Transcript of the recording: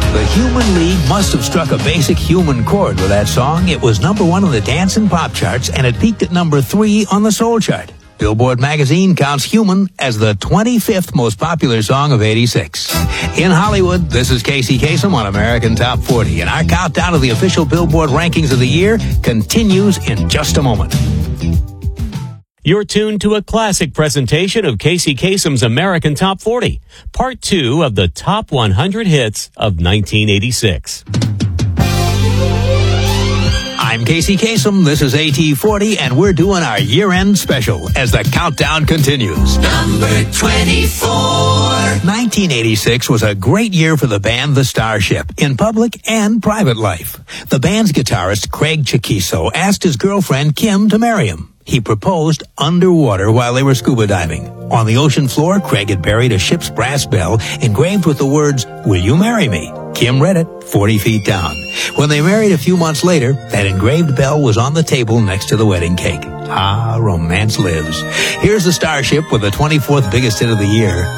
The Human League must have struck a basic human chord with that song. It was number 1 on the dance and pop charts, and it peaked at number 3 on the soul chart. Billboard magazine counts Human as the 25th most popular song of '86. In Hollywood, this is Casey Kasem on American Top 40, and our countdown of the official Billboard rankings of the year continues in just a moment. You're tuned to a classic presentation of Casey Kasem's American Top 40, Part 2 of the Top 100 Hits of 1986. I'm Casey Kasem, this is AT40, and we're doing our year-end special as the countdown continues. Number 24. 1986 was a great year for the band The Starship, in public and private life. The band's guitarist, Craig Chaquico, asked his girlfriend, Kim, to marry him. He proposed underwater while they were scuba diving. On the ocean floor, Craig had buried a ship's brass bell engraved with the words, "Will you marry me?" Kim read it 40 feet down. When they married a few months later, that engraved bell was on the table next to the wedding cake. Ah, romance lives. Here's the Starship with the 24th biggest hit of the year,